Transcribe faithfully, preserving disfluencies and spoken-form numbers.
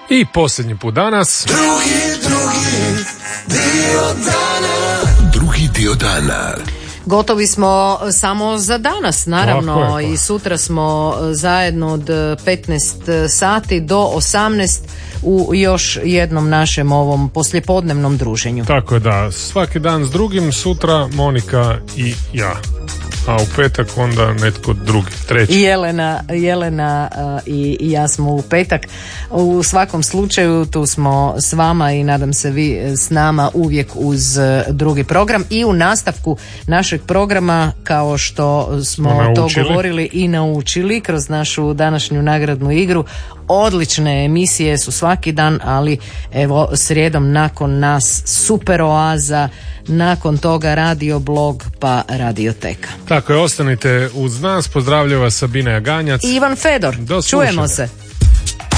I posljednji put danas. Drugi, drugi dio dana. Drugi dio dana. Gotovi smo samo za danas, naravno, je, i sutra smo zajedno od petnaest sati do osamnaest u još jednom našem ovom poslijepodnevnom druženju. Tako je, da, svaki dan s drugim, sutra Monika i ja. A u petak onda netko drugi, treći. Jelena, Jelena uh, i, i ja smo u petak. U svakom slučaju tu smo s vama i nadam se vi s nama uvijek uz uh, drugi program. I u nastavku našeg programa, kao što smo to govorili i naučili kroz našu današnju nagradnu igru, odlične emisije su svaki dan, ali evo srijedom nakon nas Super Oaza, nakon toga Radio Blog pa Radioteka. Tako je, ostanite uz nas, pozdravlja vas Sabina Jaganjac i Ivan Fedor. Čujemo se.